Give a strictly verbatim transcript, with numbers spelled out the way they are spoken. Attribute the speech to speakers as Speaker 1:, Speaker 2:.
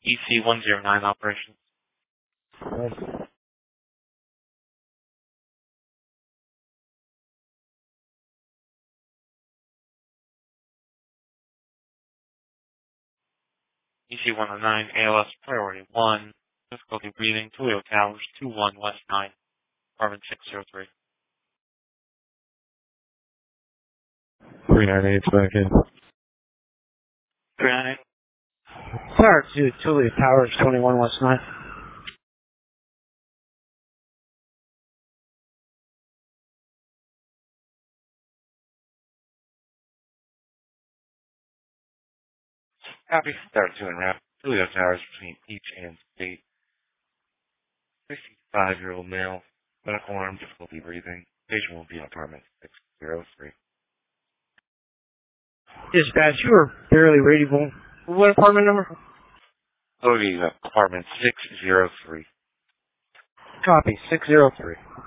Speaker 1: E C one zero nine operations. E C one oh nine, A L S priority one, difficulty breathing, Toledo Towers, two one West nine, apartment six zero three.
Speaker 2: three ninety-eight back in.
Speaker 1: three nine eight.
Speaker 3: Start to Toledo Towers, twenty-one West nine.
Speaker 4: Copy. Start to and wrap. Toledo Towers between Peach and State. fifty-five-year-old male. Medical arm, difficulty breathing. Patient will be in apartment six zero three.
Speaker 3: Dispatch, you are barely readable. What apartment number?
Speaker 4: Cody, apartment six zero three.
Speaker 3: Copy, six zero three.